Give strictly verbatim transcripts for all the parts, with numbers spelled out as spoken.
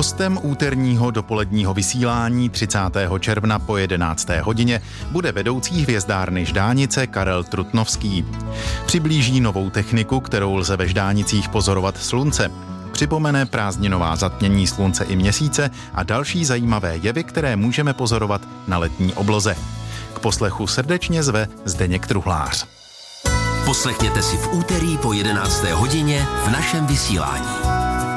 Hostem úterního dopoledního vysílání třicátého června po jedenácté hodině bude vedoucí hvězdárny Ždánice Karel Trutnovský. Přiblíží novou techniku, kterou lze ve Ždánicích pozorovat slunce. Připomene prázdninová zatmění slunce i měsíce a další zajímavé jevy, které můžeme pozorovat na letní obloze. K poslechu srdečně zve Zdeněk Truhlář. Poslechněte si v úterý po jedenácté hodině v našem vysílání.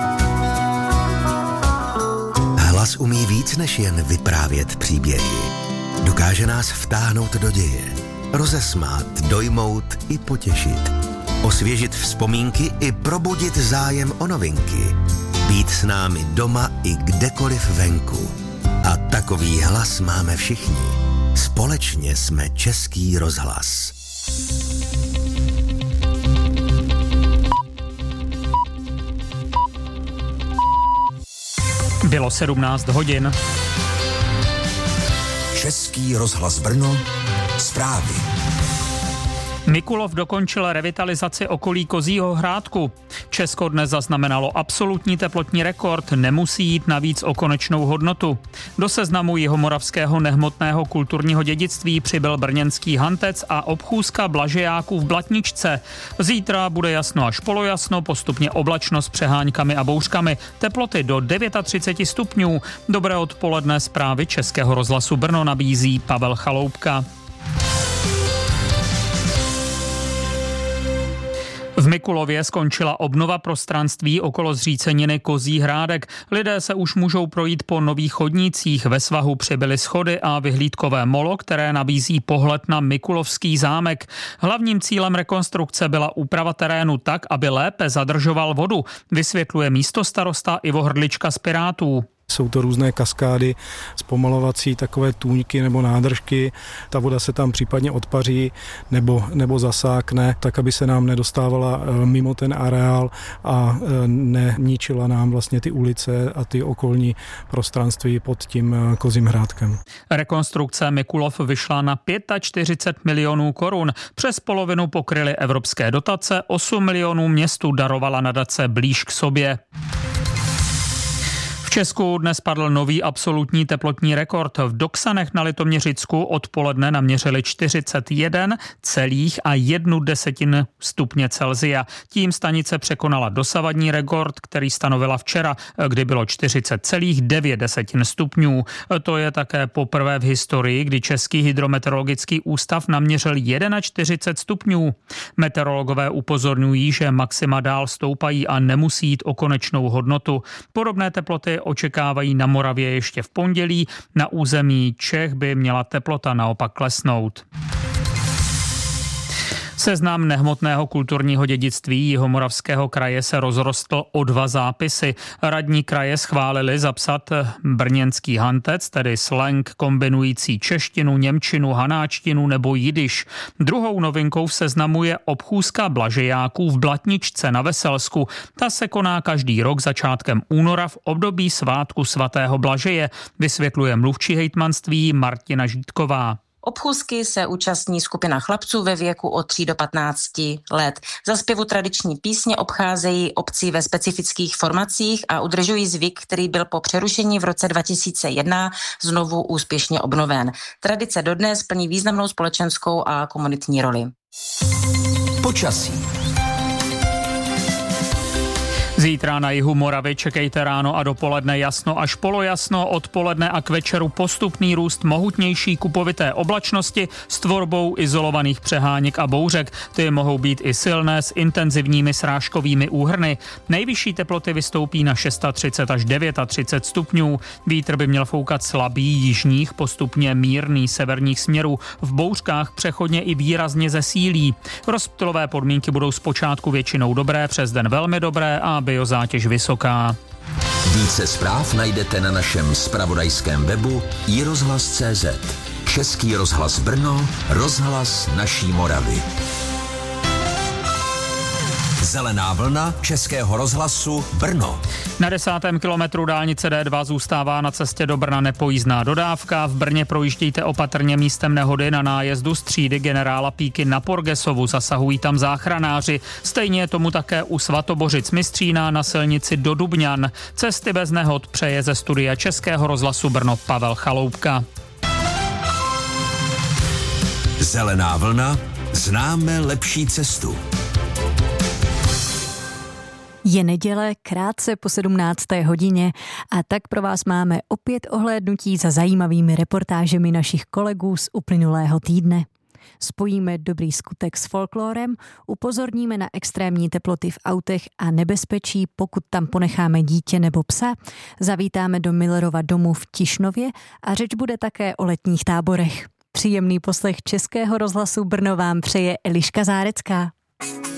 Hlas umí víc než jen vyprávět příběhy. Dokáže nás vtáhnout do děje, rozesmát, dojmout i potěšit. Osvěžit vzpomínky i probudit zájem o novinky. Být s námi doma i kdekoliv venku. A takový hlas máme všichni. Společně jsme Český rozhlas. Bylo sedmnáct hodin. Český rozhlas Brno, zprávy. Mikulov dokončil revitalizaci okolí Kozího Hrádku. Česko dnes zaznamenalo absolutní teplotní rekord, nemusí jít navíc o konečnou hodnotu. Do seznamu jihomoravského nehmotného kulturního dědictví přibyl brněnský Hantec a obchůzka Blažejáků v Blatničce. Zítra bude jasno až polojasno, postupně oblačno s přeháňkami a bouřkami, teploty do třicet devět stupňů. Dobré odpoledne, zprávy Českého rozhlasu Brno nabízí Pavel Chaloupka. V Mikulově skončila obnova prostranství okolo zříceniny Kozí Hrádek. Lidé se už můžou projít po nových chodnících, ve svahu přibyly schody a vyhlídkové molo, které nabízí pohled na Mikulovský zámek. Hlavním cílem rekonstrukce byla úprava terénu tak, aby lépe zadržoval vodu, vysvětluje místostarosta Ivo Hrdlička z Pirátů. Jsou to různé kaskády, zpomalovací takové tůňky nebo nádržky. Ta voda se tam případně odpaří nebo, nebo zasákne, tak aby se nám nedostávala mimo ten areál a neničila nám vlastně ty ulice a ty okolní prostranství pod tím Kozím Hrádkem. Rekonstrukce Mikulov vyšla na čtyřicet pět milionů korun. Přes polovinu pokryly evropské dotace, osm milionů městu darovala nadace Blíž k sobě. V Česku dnes padl nový absolutní teplotní rekord. V Doksanech na Litoměřicku odpoledne naměřili čtyřicet jedna celá jedna desetin stupně Celsia. Tím stanice překonala dosavadní rekord, který stanovila včera, kdy bylo čtyřicet celá devět desetin stupňů. To je také poprvé v historii, kdy Český hydrometeorologický ústav naměřil čtyřicet jedna stupňů. Meteorologové upozorňují, že maxima dál stoupají a nemusí jít o konečnou hodnotu. Podobné teploty očekávají na Moravě ještě v pondělí, na území Čech by měla teplota naopak klesnout. Seznam nehmotného kulturního dědictví Jihomoravského kraje se rozrostl o dva zápisy. Radní kraje schválili zapsat brněnský Hantec, tedy slang kombinující češtinu, němčinu, hanáčtinu nebo jidiš. Druhou novinkou v seznamu je obchůzka Blažejáků v Blatničce na Veselsku. Ta se koná každý rok začátkem února v období svátku svatého Blažeje, vysvětluje mluvčí hejtmanství Martina Žítková. Obchůzky se účastní skupina chlapců ve věku od tří do patnácti let. Za zpěvu tradiční písně obcházejí obcí ve specifických formacích a udržují zvyk, který byl po přerušení v roce dva tisíce jedna znovu úspěšně obnoven. Tradice dodnes plní významnou společenskou a komunitní roli. Počasí. Zítra na jihu Moravy čekejte ráno a dopoledne jasno až polojasno, odpoledne a k večeru postupný růst mohutnější kupovité oblačnosti s tvorbou izolovaných přeháněk a bouřek. Ty mohou být i silné s intenzivními srážkovými úhrny. Nejvyšší teploty vystoupí na třicet šest až třicet devět stupňů. Vítr by měl foukat slabý jižních, postupně mírný severních směrů. V bouřkách přechodně i výrazně zesílí. Rozptylové podmínky budou zpočátku většinou dobré, přes den velmi dobré a biozátěž vysoká. Více zpráv najdete na našem zpravodajském webu i rozhlas tečka cé zet. Český rozhlas Brno, rozhlas naší Moravy. Zelená vlna Českého rozhlasu Brno. Na desátém kilometru dálnice D dva zůstává na cestě do Brna nepojízdná dodávka. V Brně projíždějte opatrně místem nehody na nájezdu z třídy generála Píky na Porgesovu. Zasahují tam záchranáři. Stejně je tomu také u Svatobořic Mistřína na silnici do Dubňan. Cesty bez nehod přeje ze studia Českého rozhlasu Brno Pavel Chaloupka. Zelená vlna. Známe lepší cestu. Je neděle, krátce po sedmnácté hodině a tak pro vás máme opět ohlédnutí za zajímavými reportážemi našich kolegů z uplynulého týdne. Spojíme dobrý skutek s folklórem, upozorníme na extrémní teploty v autech a nebezpečí, pokud tam ponecháme dítě nebo psa, zavítáme do Millerova domu v Tišnově a řeč bude také o letních táborech. Příjemný poslech Českého rozhlasu Brno vám přeje Eliška Zárecká.